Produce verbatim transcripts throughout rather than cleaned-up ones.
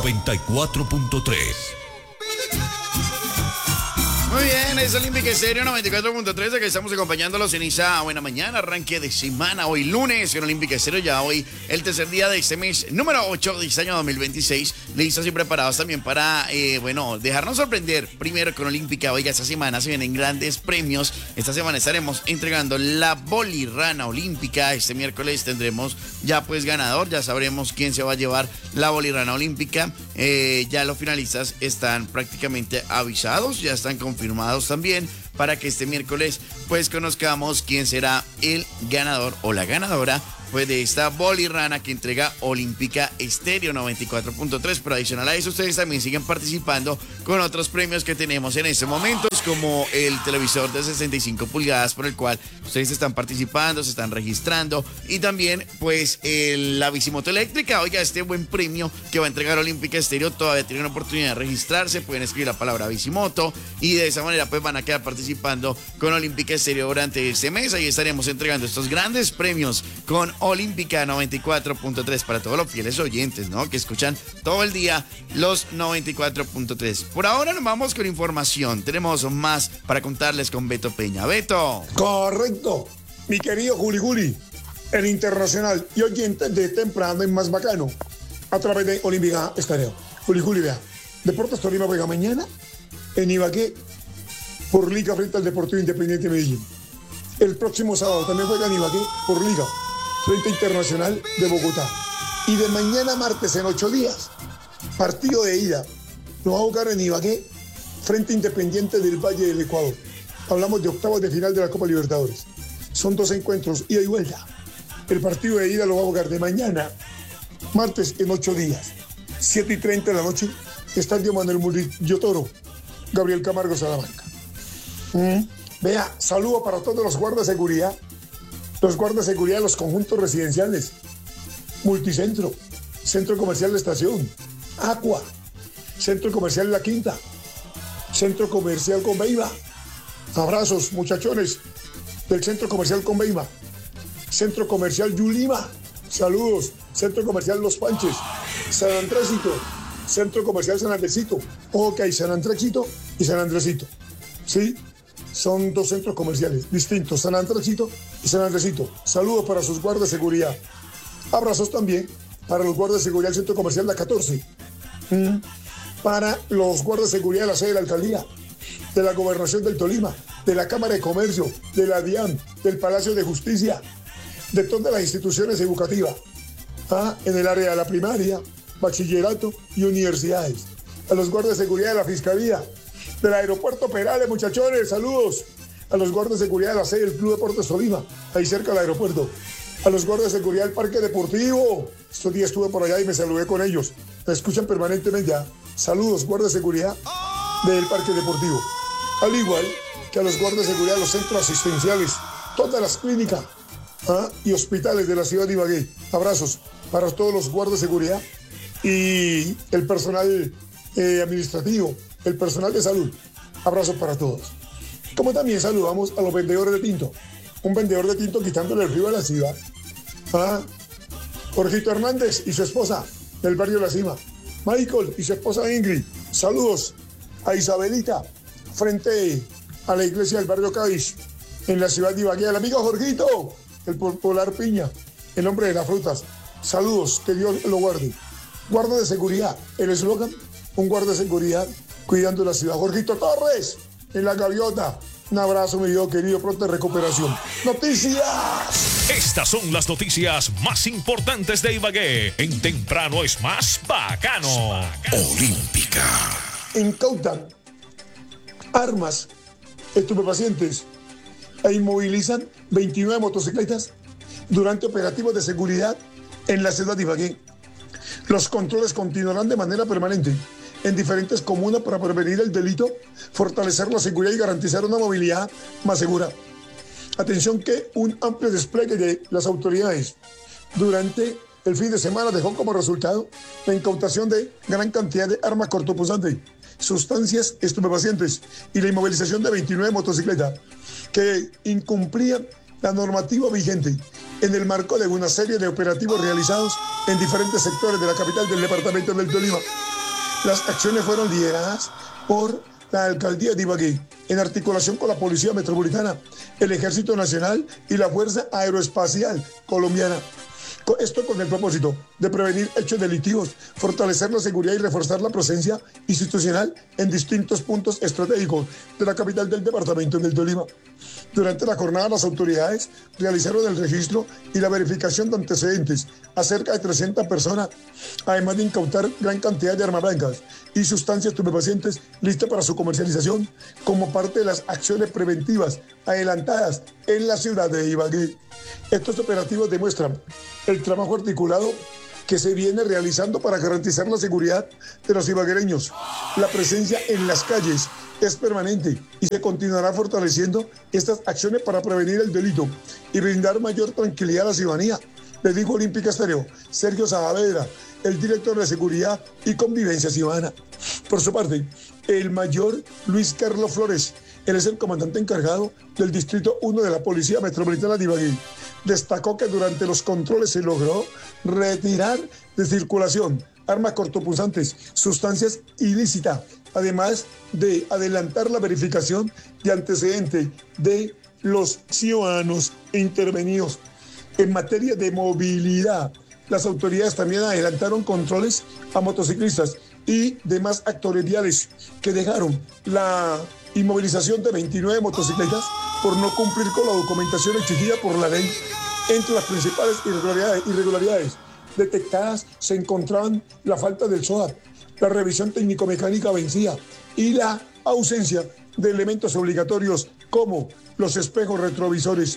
noventa y cuatro punto tres. Muy bien, es Olímpica Estéreo noventa y cuatro punto tres, que estamos acompañándolos en esa buena mañana, arranque de semana, hoy lunes en Olímpica Estéreo, ya hoy el tercer día de este mes número ocho de este año dos mil veintiséis, listos y preparados también para, eh, bueno, dejarnos sorprender primero con Olímpica. Oiga, esta semana se vienen grandes premios, esta semana estaremos entregando la bolirrana olímpica, este miércoles tendremos ya pues ganador, ya sabremos quién se va a llevar la bolirrana olímpica, eh, ya los finalistas están prácticamente avisados, ya están confirmados firmados también para que este miércoles pues conozcamos quién será el ganador o la ganadora pues de esta bolirrana que entrega Olímpica Estéreo noventa y cuatro punto tres. Pero adicional a eso, ustedes también siguen participando con otros premios que tenemos en este momento, como el televisor de sesenta y cinco pulgadas por el cual ustedes están participando, se están registrando, y también pues el, la bicimoto eléctrica. Oiga, este buen premio que va a entregar Olímpica Estéreo, todavía tienen oportunidad de registrarse, pueden escribir la palabra bicimoto y de esa manera pues van a quedar participando con Olímpica Estéreo durante este mes. Ahí estaremos entregando estos grandes premios con Olímpica noventa y cuatro punto tres para todos los fieles oyentes, ¿no? Que escuchan todo el día los noventa y cuatro punto tres. Por ahora nos vamos con información. Tenemos más para contarles con Beto Peña. Beto. Correcto. Mi querido Juli Juli, el internacional y oyentes de temprano y más bacano, a través de Olímpica Estéreo. Juli Juli, vea. Deportes Tolima juega mañana en Ibagué por Liga frente al Deportivo Independiente de Medellín. El próximo sábado también juega en Ibagué por Liga frente Internacional de Bogotá. Y de mañana martes, en ocho días, partido de ida. Nos va a jugar en Ibagué frente Independiente del Valle del Ecuador. Hablamos de octavos de final de la Copa Libertadores. Son dos encuentros, ida y vuelta. El partido de ida lo va a jugar de mañana, martes, en ocho días. siete y treinta de la noche, Estadio Manuel Murillo Toro, Gabriel Camargo, Salamanca. Mm. Vea, saludo para todos los guardas de seguridad, los guardas de seguridad de los conjuntos residenciales, Multicentro, Centro Comercial La Estación, Aqua, Centro Comercial La Quinta, Centro Comercial Conveiva. Abrazos, muchachones del Centro Comercial Conveiva, Centro Comercial Yulima, saludos, Centro Comercial Los Panches, San Andresito, Centro Comercial San Andresito. Ojo que hay San Andresito y San Andresito, ¿sí? Son dos centros comerciales distintos, San Andresito y San Andresito. Saludos para sus guardas de seguridad. Abrazos también para los guardas de seguridad del Centro Comercial La catorce. Mm. Para los guardas de seguridad de la sede de la Alcaldía, de la Gobernación del Tolima, de la Cámara de Comercio, de la DIAN, del Palacio de Justicia, de todas las instituciones educativas, ¿ah? En el área de la primaria, bachillerato y universidades. A los guardas de seguridad de la Fiscalía, del Aeropuerto Perales, muchachones, saludos. A los guardas de seguridad de la sede del Club Deportes Tolima, ahí cerca del aeropuerto. A los guardas de seguridad del Parque Deportivo. Estos días estuve por allá y me saludé con ellos. Me escuchan permanentemente ya. Saludos, guardas de seguridad del Parque Deportivo. Al igual que a los guardas de seguridad de los centros asistenciales, todas las clínicas, ¿ah? y hospitales de la ciudad de Ibagué. Abrazos para todos los guardas de seguridad y el personal eh, administrativo, el personal de salud. Abrazos para todos. Como también saludamos a los vendedores de tinto. Un vendedor de tinto quitándole el frío a la ciudad. ¿Ah? Jorgito Hernández y su esposa del barrio La Cima. Michael y su esposa Ingrid. Saludos a Isabelita frente a la iglesia del barrio Cádiz en la ciudad de Ibagué. El amigo Jorgito, el Polar Piña, el hombre de las frutas. Saludos, que Dios lo guarde. Guarda de seguridad, el eslogan, un guarda de seguridad cuidando la ciudad. Jorgito Torres, en la gaviota. Un abrazo, mi Dios querido, pronta recuperación. ¡Noticias! Estas son las noticias más importantes de Ibagué. En Temprano es más bacano. Olímpica. Incautan armas, estupefacientes e inmovilizan veintinueve motocicletas durante operativos de seguridad en la ciudad de Ibagué. Los controles continuarán de manera permanente en diferentes comunas para prevenir el delito, fortalecer la seguridad y garantizar una movilidad más segura. Atención que un amplio despliegue de las autoridades durante el fin de semana dejó como resultado la incautación de gran cantidad de armas cortopunzantes, sustancias estupefacientes y la inmovilización de veintinueve motocicletas que incumplían la normativa vigente en el marco de una serie de operativos realizados en diferentes sectores de la capital del departamento del Tolima. Las acciones fueron lideradas por la Alcaldía de Ibagué, en articulación con la Policía Metropolitana, el Ejército Nacional y la Fuerza Aeroespacial Colombiana. Esto con el propósito de prevenir hechos delictivos, fortalecer la seguridad y reforzar la presencia institucional en distintos puntos estratégicos de la capital del departamento del Tolima. Durante la jornada, las autoridades realizaron el registro y la verificación de antecedentes a cerca de trescientas personas, además de incautar gran cantidad de armas blancas y sustancias estupefacientes listas para su comercialización, como parte de las acciones preventivas adelantadas en la ciudad de Ibagué. Estos operativos demuestran el trabajo articulado que se viene realizando para garantizar la seguridad de los ibaguereños. La presencia en las calles es permanente y se continuará fortaleciendo estas acciones para prevenir el delito y brindar mayor tranquilidad a la ciudadanía, le dijo Olímpica Estéreo Sergio Saavedra, el director de Seguridad y Convivencia Ciudadana. Por su parte, el mayor Luis Carlos Flores, él es el comandante encargado del Distrito uno de la Policía Metropolitana de Ibagué, destacó que durante los controles se logró retirar de circulación armas cortopunzantes, sustancias ilícitas, además de adelantar la verificación de antecedentes de los ciudadanos intervenidos. En materia de movilidad, las autoridades también adelantaron controles a motociclistas y demás actores viales que dejaron la inmovilización de veintinueve motocicletas por no cumplir con la documentación exigida por la ley. Entre las principales irregularidades, irregularidades detectadas se encontraban la falta del S O A T, la revisión técnico-mecánica vencida y la ausencia de elementos obligatorios como los espejos retrovisores.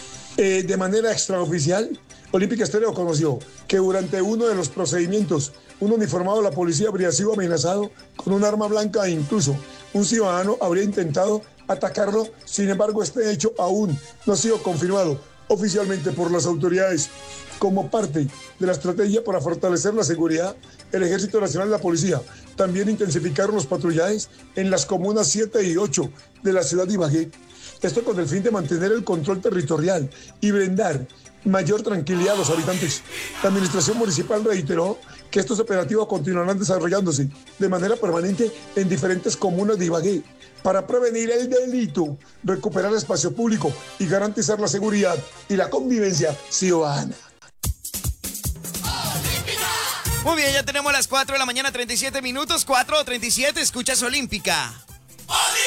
Eh, de manera extraoficial, Olímpica Estéreo conoció que durante uno de los procedimientos, un uniformado de la policía habría sido amenazado con un arma blanca e incluso un ciudadano habría intentado atacarlo. Sin embargo, este hecho aún no ha sido confirmado oficialmente por las autoridades. Como parte de la estrategia para fortalecer la seguridad, el Ejército Nacional y la Policía también intensificaron los patrullajes en las comunas siete y ocho de la ciudad de Ibagué. Esto con el fin de mantener el control territorial y brindar mayor tranquilidad a los habitantes. La administración municipal reiteró que estos operativos continuarán desarrollándose de manera permanente en diferentes comunas de Ibagué para prevenir el delito, recuperar espacio público y garantizar la seguridad y la convivencia ciudadana. Muy bien, ya tenemos las cuatro de la mañana, treinta y siete minutos, cuatro treinta y siete, escuchas Olímpica.